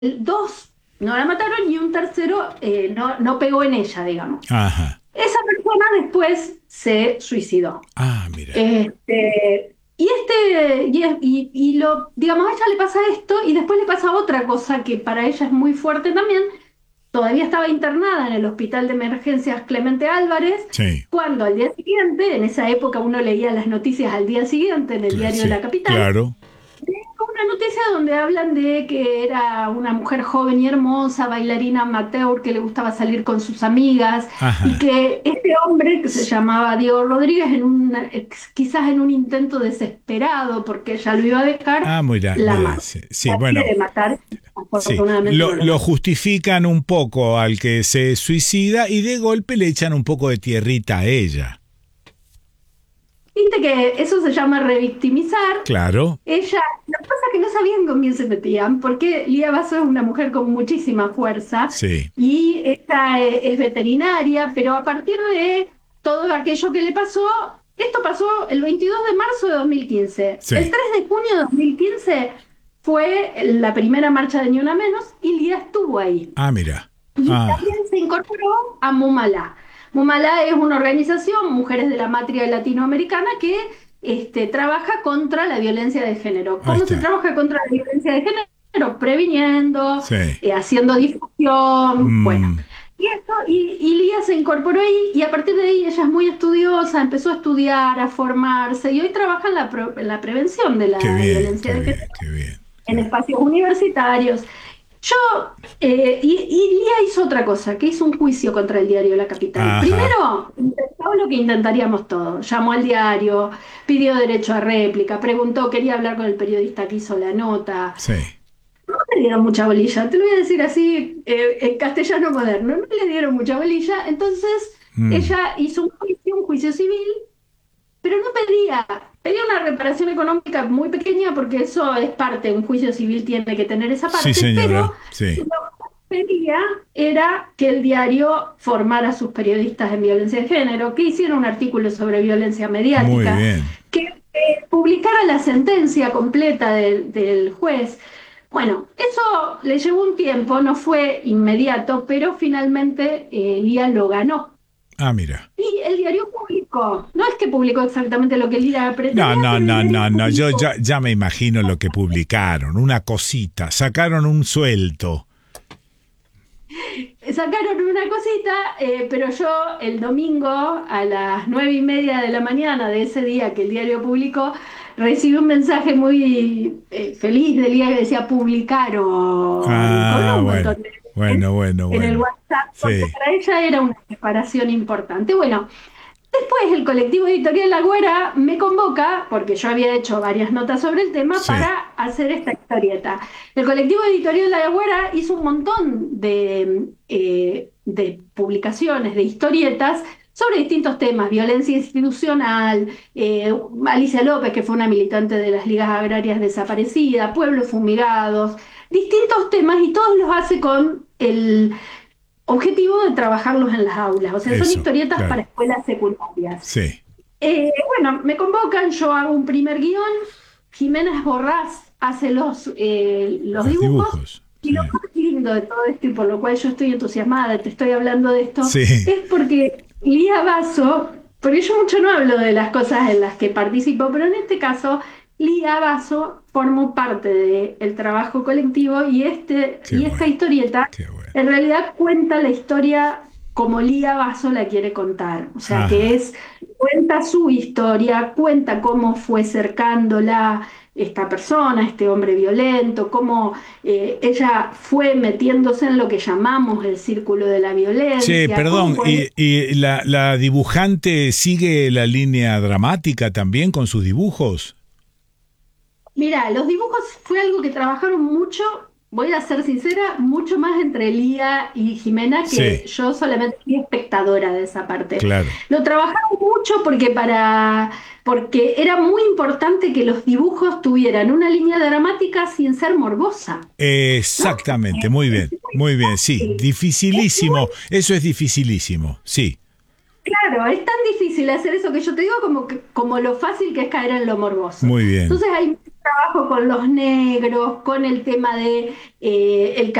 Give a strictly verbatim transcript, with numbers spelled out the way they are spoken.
dos no la mataron y un tercero eh, no, no pegó en ella, digamos. Ajá. Esa persona después se suicidó. Ah, mira. Este, y este, y, es- y- y lo, digamos, a ella le pasa esto y después le pasa otra cosa que para ella es muy fuerte también. Todavía estaba internada en el Hospital de Emergencias Clemente Álvarez, Sí, cuando al día siguiente, en esa época uno leía las noticias al día siguiente en el cla- diario de sí, la capital, claro. una noticia donde hablan de que era una mujer joven y hermosa, bailarina amateur que le gustaba salir con sus amigas y Ajá. que este hombre que se llamaba Diego Rodríguez, en un, quizás en un intento desesperado porque ella lo iba a dejar, Ah, mira, la mira, mata. sí, sí, La bueno, quiere matar, sí. afortunadamente no Lo, lo lo mata. justifican un poco al que se suicida y de golpe le echan un poco de tierrita a ella. Viste que eso se llama revictimizar. Claro, Ella, lo que pasa es que no sabían con quién se metían, porque Lía Basso es una mujer con muchísima fuerza sí, y ella eh, es veterinaria, pero a partir de todo aquello que le pasó, esto pasó el veintidós de marzo de dos mil quince. El sí. tres de junio de dos mil quince fue la primera marcha de Ni Una Menos y Lía estuvo ahí. Ah, mira. Y también Ah, se incorporó a Mumalá. Mumalá es una organización, Mujeres de la Matria Latinoamericana, que este, trabaja contra la violencia de género. ahí ¿Cómo se está. trabaja contra la violencia de género? Previniendo, Sí. eh, haciendo difusión, bueno. Mm, Y, esto, y, y Lía se incorporó ahí y a partir de ahí ella es muy estudiosa, empezó a estudiar, a formarse y hoy trabaja en la, pro- en la prevención de qué la bien, violencia qué de bien, género qué bien. en Qué- espacios universitarios. Yo, eh, y, y Lía hizo otra cosa, que hizo un juicio contra el diario La Capital. Ajá, Primero, intentó lo que intentaríamos todos. Llamó al diario, pidió derecho a réplica, preguntó, quería hablar con el periodista que hizo la nota. sí. No le dieron mucha bolilla, te lo voy a decir así, eh, en castellano moderno, no le dieron mucha bolilla. Entonces, Mm, ella hizo un juicio, un juicio civil, pero no pedía, pedía una reparación económica muy pequeña porque eso es parte, un juicio civil tiene que tener esa sí, parte, pero señora, sí. lo que pedía era que el diario formara a sus periodistas en violencia de género, que hiciera un artículo sobre violencia Muy mediática, bien. que eh, publicara la sentencia completa del, del juez. Bueno, eso le llevó un tiempo, no fue inmediato, pero finalmente eh, Lía lo ganó. Ah, mira. Y el diario publicó, no es que publicó exactamente lo que Lira No, pretendía, no, pero el no, diario no, no. Yo publicó. ya, ya me imagino lo que publicaron. Una cosita. Sacaron un suelto. Sacaron una cosita, eh, pero yo el domingo a las nueve y media de la mañana de ese día que el diario publicó, recibí un mensaje muy eh, feliz de Lía que decía publicaron, con Ah, un bueno. montón de Bueno, bueno, en el bueno. WhatsApp, porque Sí. para ella era una separación importante. Bueno, después el colectivo editorial La Güera me convoca, porque yo había hecho varias notas sobre el tema, Sí. para hacer esta historieta. El colectivo editorial La Güera hizo un montón de, eh, de publicaciones, de historietas sobre distintos temas, violencia institucional, eh, Alicia López, que fue una militante de las ligas agrarias desaparecidas, pueblos fumigados, distintos temas y todos los hace con el objetivo de trabajarlos en las aulas, o sea, son Eso, historietas para claro. escuelas secundarias. Sí. Eh, bueno, me convocan, yo hago un primer guión, Jimena Borrás hace los, eh, los Los dibujos, dibujos. y Sí. lo más lindo de todo esto, y por lo cual yo estoy entusiasmada, te estoy hablando de esto, Sí. es porque Lía Basso, porque yo mucho no hablo de las cosas en las que participo, pero en este caso, Lía Basso formó parte del trabajo colectivo y, este, Qué y esta bueno. historieta Qué bueno. en realidad cuenta la historia como Lía Basso la quiere contar, o sea, que Ajá. es, cuenta su historia, cuenta cómo fue cercándola esta persona, este hombre violento, cómo eh, ella fue metiéndose en lo que llamamos el círculo de la Che, violencia, cómo perdón, por ahí. ¿y, y la, la dibujante sigue la línea dramática también con sus dibujos? Mira, los dibujos fue algo que trabajaron mucho, voy a ser sincera, mucho más entre Lía y Jimena, que Sí, yo solamente fui espectadora de esa parte. claro. Lo trabajaron mucho porque para, porque era muy importante que los dibujos tuvieran una línea dramática sin ser morbosa, ¿no? Exactamente, muy Es bien, muy muy bien, sí, fácil. Es muy dificilísimo, eso es dificilísimo, sí, claro, es tan difícil hacer eso que yo te digo como, que- como lo fácil que es caer en lo morboso. muy bien, Entonces hay trabajo con los negros, con el tema de eh, el